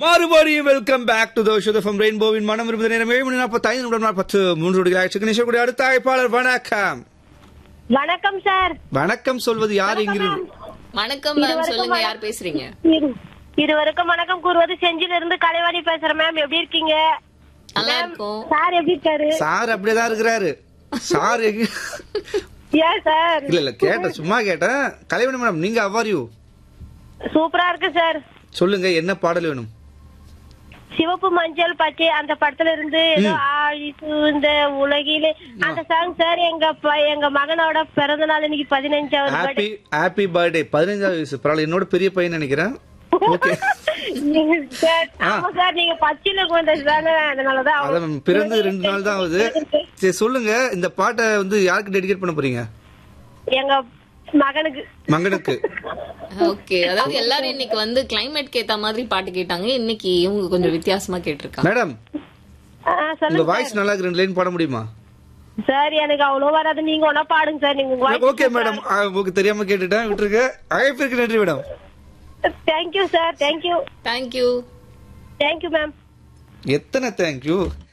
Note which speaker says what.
Speaker 1: மறுபடியும் welcome back to the show from ரெயின்போவின் மனம் விரும்புகிற நேரம் 7:45 நிமிஷம் கூடிய அடுத்த அழைப்பாளர் வணக்கம்.
Speaker 2: வணக்கம் சார்.
Speaker 1: வணக்கம் சொல்வது யார் இங்கு?
Speaker 3: வணக்கம் மேம், சொல்லுங்க யார் பேசுறீங்க?
Speaker 2: இருவருக்கும் வணக்கம் கூறுவது செஞ்சில இருந்து கலைவாணி பேசுறேன் மேம். எப்படி இருக்கீங்க?
Speaker 3: நல்லா இருக்கும்.
Speaker 2: சார் எப்படி இருக்காரு?
Speaker 1: சார் அப்படியேதான் இருக்கிறாரு. சார்
Speaker 2: ஏன் சார்?
Speaker 1: இல்ல கேட்டேன், சும்மா கேட்டேன். கலைவாணி மேடம், நீங்க how are you?
Speaker 2: சூப்பரா இருக்கு சார்.
Speaker 1: சொல்லுங்க, என்ன பாடல் வேணும்?
Speaker 2: சிவப்பு மஞ்சள் பச்சை அந்த படத்துல இருந்து ஏதோ ஆழி சூழ்ந்த உலகிலே அந்த சாங் சார். எங்க மகனோட பிறந்த நாள் இன்னைக்கு 15வது.
Speaker 1: Happy birthday. 15வது வயசு. பரவாயில்ல, என்னோட பெரிய பையன் நினைக்கிறேன். Okay
Speaker 2: sir. ஆமா சார், நீங்க பச்சில கொண்டாங்க, அதனாலதான்
Speaker 1: பிறந்து 2 நாள் தான் ஆகுது. சரி சொல்லுங்க, இந்த பாட்டை வந்து யாருக்கு டெடிகேட் பண்ண போறீங்க?
Speaker 2: எங்க மகனுக்கு.
Speaker 3: ஓகே, அதாவது எல்லாரும் இன்னைக்கு வந்து கிளைமேட் ஏத்த மாதிரி பாட்டு கேட்டாங்க. இன்னைக்கு இவங்க கொஞ்சம் வித்தியாசமா கேட்டிருக்காங்க.
Speaker 1: மேடம், உங்க வாய்ஸ் நல்லா இருக்கு, 2 லைன் பாட முடியுமா?
Speaker 2: சார் எனக்கு அவ்வளவு வராது, நீங்க ஒன்னா பாடுங்க சார். நீங்க
Speaker 1: ஓகே மேடம், உங்களுக்கு தெரியாம கேட்டுட்டேன், விட்டுருங்க. அழைப்பிற்கு நன்றி madam.
Speaker 2: Thank you sir. Thank you
Speaker 3: thank you
Speaker 2: thank you ma'am.
Speaker 1: எத்தனை தேங்க்யூ.